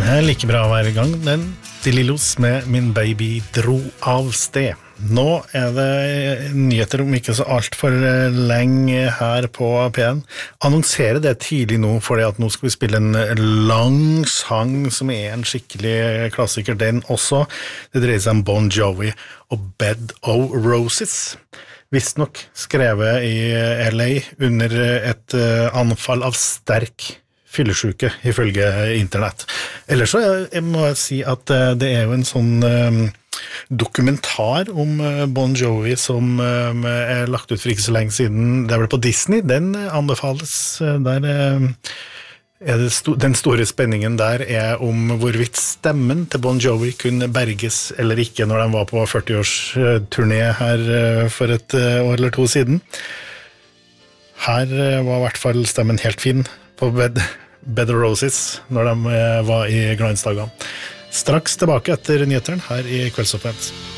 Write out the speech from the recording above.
Like bra hver gang. Den De Lillos med Min baby dro av sted. Nå det nyheter om ikke så alt for lenge her på P1. Annonserer det tidlig nå, fordi at nå skal vi spille en lang sang som en skikkelig klassiker, den også. Det dreier seg om Bon Jovi og Bed of Roses. Visst nok skrevet i LA under et anfall av sterk fyllesyke, ifølge internett. Ellers så må jeg si at det jo en sånn dokumentar om Bon Jovi som lagt ut for ikke så lenge siden. Det vel på Disney, den anbefales. Der den store spenningen der om hvorvidt stemmen til Bon Jovi kunne berges eller ikke når de var på 40-års-turné her for et år eller to siden. Her var i hvert fall stemmen helt fin på Bed of Roses når de var i glansdagene. Straks tilbake etter nyheteren her i Kveldsåpent.